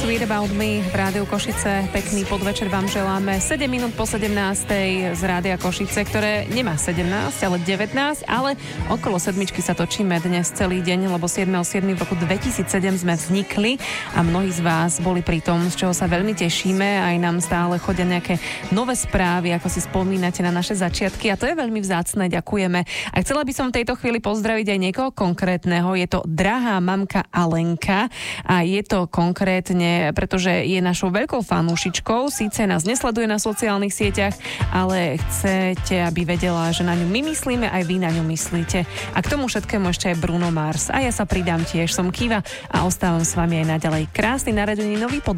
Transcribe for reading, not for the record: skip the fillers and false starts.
Read About Me v Rádiu Košice. Pekný podvečer vám želáme. 7 minút po 17. z Rádia Košice, ktoré nemá 17, ale 19, ale okolo sedmičky sa točíme dnes celý deň, lebo 7.7. v roku 2007 sme vznikli a mnohí z vás boli pri tom, z čoho sa veľmi tešíme. Aj nám stále chodia nejaké nové správy, ako si spomínate na naše začiatky a to je veľmi vzácne, ďakujeme. A chcela by som v tejto chvíli pozdraviť aj niekoho konkrétneho. Je to drahá mamka Alenka a je to konkrétne, pretože je našou veľkou fanúšičkou, síce nás nesleduje na sociálnych sieťach, ale chcete, aby vedela, že na ňu my myslíme, aj vy na ňu myslíte. A k tomu všetkému ešte aj Bruno Mars. A ja sa pridám tiež, som Kiva a ostávam s vami aj naďalej. Krásny narodeninový podvečer.